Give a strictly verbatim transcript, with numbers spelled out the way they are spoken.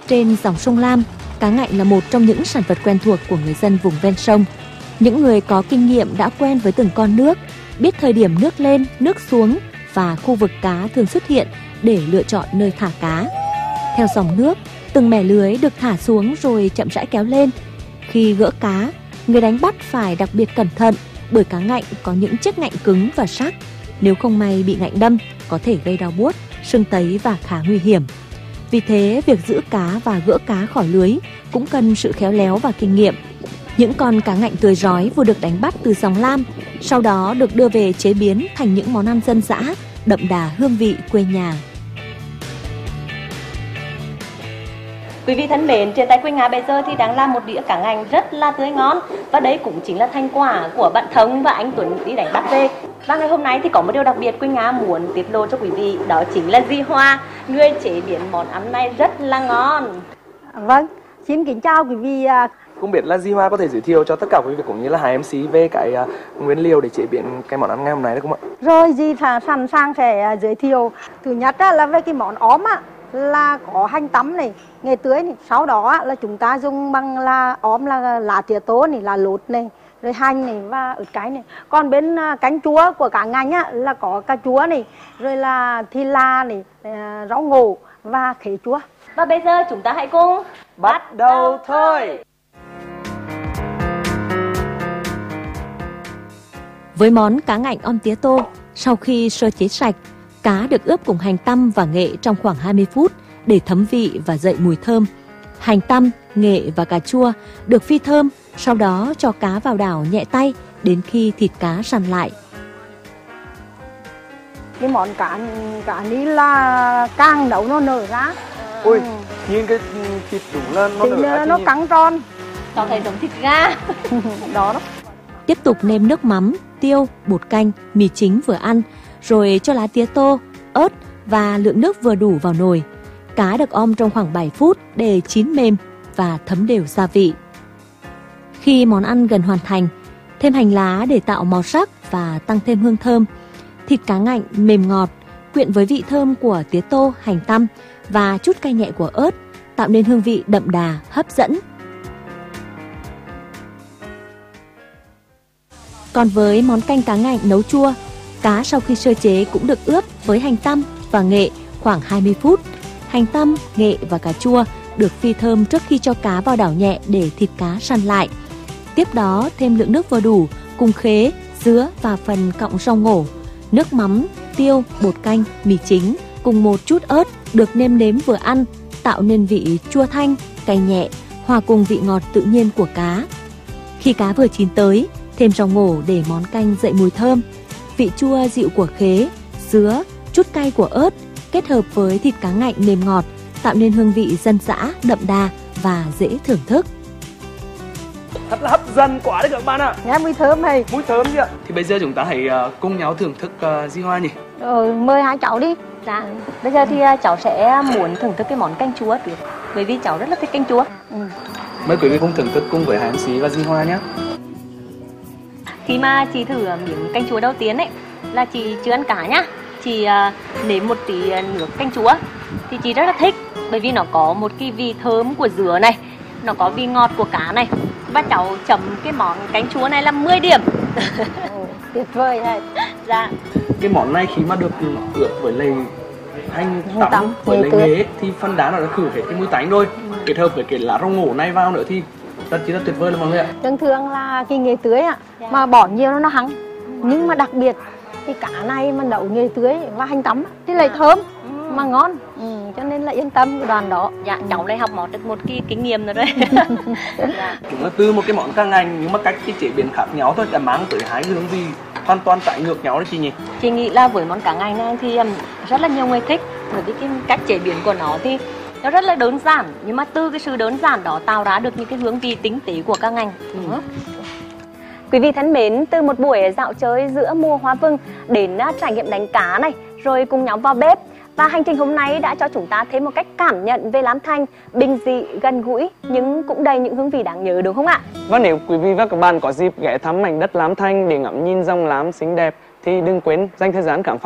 Trên dòng sông Lam, cá ngạnh là một trong những sản vật quen thuộc của người dân vùng ven sông. Những người có kinh nghiệm đã quen với từng con nước, biết thời điểm nước lên, nước xuống và khu vực cá thường xuất hiện để lựa chọn nơi thả cá. Theo dòng nước, từng mẻ lưới được thả xuống rồi chậm rãi kéo lên. Khi gỡ cá, người đánh bắt phải đặc biệt cẩn thận bởi cá ngạnh có những chiếc ngạnh cứng và sắc. Nếu không may bị ngạnh đâm, có thể gây đau buốt, sưng tấy và khá nguy hiểm. Vì thế, việc giữ cá và gỡ cá khỏi lưới cũng cần sự khéo léo và kinh nghiệm. Những con cá ngạnh tươi rói vừa được đánh bắt từ dòng Lam, sau đó được đưa về chế biến thành những món ăn dân dã, đậm đà hương vị quê nhà. Quý vị thân mến, trên tay Quỳnh Nga bây giờ thì đang làm một đĩa cá ngạnh rất là tươi ngon, và đây cũng chính là thành quả của bạn Thông và anh Tuấn đi đánh bắt về. Và ngày hôm nay thì có một điều đặc biệt Quỳnh Nga muốn tiết lộ cho quý vị, đó chính là dì Hoa, người chế biến món ăn này rất là ngon. Vâng, xin kính chào quý vị. Không biết là dì Hoa có thể giới thiệu cho tất cả quý vị cũng như là hai em xê về cái uh, nguyên liệu để chế biến cái món ăn ngày hôm nay được không ạ? Rồi, dì sẵn sàng sẽ giới thiệu. Thứ nhất là về cái món óm á, là có hành tắm này, nghệ tưới này. Sau đó là chúng ta dùng bằng là óm là lá tía tô này, là lốt này, rồi hành này và ớt cay này. Còn bên canh chua của cá ngạnh á là có cà chua này, rồi là thì la này, rau ngổ và khế chua. Và bây giờ chúng ta hãy cùng bắt đầu thôi. Với món cá ngạnh om tía tô, sau khi sơ chế sạch, cá được ướp cùng hành tăm và nghệ trong khoảng hai mươi phút để thấm vị và dậy mùi thơm. Hành tăm, nghệ và cà chua được phi thơm, sau đó cho cá vào đảo nhẹ tay đến khi thịt cá săn lại. Cái món cá cá ní là càng nấu nó nở ra. Ui, ừ. Nhìn cái thịt đúng là nó nở ra. Nó căng tròn. Cho thấy giống thịt gà. Đó đó. Tiếp tục nêm nước mắm, tiêu, bột canh, mì chính vừa ăn, rồi cho lá tía tô, ớt và lượng nước vừa đủ vào nồi. Cá được om trong khoảng bảy phút để chín mềm và thấm đều gia vị. Khi món ăn gần hoàn thành, thêm hành lá để tạo màu sắc và tăng thêm hương thơm. Thịt cá ngạnh mềm ngọt, quyện với vị thơm của tía tô, hành tăm và chút cay nhẹ của ớt, tạo nên hương vị đậm đà, hấp dẫn. Còn với món canh cá ngạnh nấu chua, cá sau khi sơ chế cũng được ướp với hành tăm và nghệ khoảng hai mươi phút. Hành tăm, nghệ và cà chua được phi thơm trước khi cho cá vào đảo nhẹ để thịt cá săn lại. Tiếp đó thêm lượng nước vừa đủ cùng khế, dứa và phần cọng rau ngổ. Nước mắm, tiêu, bột canh, mì chính cùng một chút ớt được nêm nếm vừa ăn, tạo nên vị chua thanh, cay nhẹ, hòa cùng vị ngọt tự nhiên của cá. Khi cá vừa chín tới, thêm rau ngổ để món canh dậy mùi thơm. Vị chua dịu của khế, dứa, chút cay của ớt kết hợp với thịt cá ngạnh mềm ngọt, tạo nên hương vị dân dã, đậm đà và dễ thưởng thức. Thật là hấp dẫn quá đấy các bạn ạ. Nghe mùi thơm này. Mùi thơm gì ạ? Thì bây giờ chúng ta hãy uh, cùng nhau thưởng thức uh, dì Hoa nhỉ? Ờ, mời hai cháu đi. Dạ, bây giờ thì uh, cháu sẽ muốn thưởng thức cái món canh chua trước, bởi vì cháu rất là thích canh chua. Ừ. Mời quý vị cùng thưởng thức cùng với hai em xê và dì Hoa nhé. Khi mà chị thử miếng canh chua đầu tiên ấy, là chị chưa ăn cá nhá. Chị uh, nếm một tí nước canh chua thì chị rất là thích, bởi vì nó có một cái vị thơm của dứa này, nó có vị ngọt của cá này, và cháu chấm cái món canh chua này là mười điểm. Ồ, tuyệt vời này. Dạ. Cái món này khi mà được ướp với lại hành tắm, tắm với lại nghệ thì phần đá nó đã khử hết cái mùi tanh rồi. Ừ. Kết hợp với cái lá rau ngổ này vào nữa thì rất chỉ là tuyệt vời là mọi người ạ. Thường thường là cái nghệ tưới ạ, dạ. Mà bỏ nhiều nó nó hăng. Nhưng mà đặc biệt cái cá này mà nấu nghệ tưới và hành tắm thì lại thơm ừ. mà ngon. Ừ, cho nên là yên tâm cái đoàn đó. Dạ, cháu lại học món được một cái kinh nghiệm rồi đấy. Dạ. Chúng là từ một cái món cá ngạnh nhưng mà cách cái chế biến khác nhau thôi, đã mang tới hai hương vị hoàn toàn trái ngược nhau đấy chị nhỉ? Chị nghĩ là với món cá ngạnh này thì rất là nhiều người thích, bởi vì cái cách chế biến của nó thì nó rất là đơn giản, nhưng mà từ cái sự đơn giản đó tạo ra được những cái hương vị tinh tế của cá ngạnh. Ừ. Quý vị thân mến, từ một buổi dạo chơi giữa mùa hoa vừng đến trải nghiệm đánh cá này, rồi cùng nhóm vào bếp, và hành trình hôm nay đã cho chúng ta thêm một cách cảm nhận về Lam Thanh bình dị, gần gũi nhưng cũng đầy những hương vị đáng nhớ, đúng không ạ? Và nếu quý vị và các bạn có dịp ghé thăm mảnh đất Lam Thanh để ngắm nhìn dòng Lam xinh đẹp thì đừng quên dành thời gian khám phá